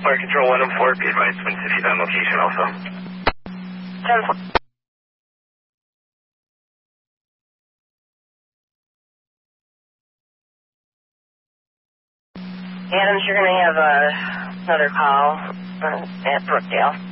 Fire Control 114, be advised, Twin Cities on location also. 10-4. Adams, you're going to have another call at Brookdale.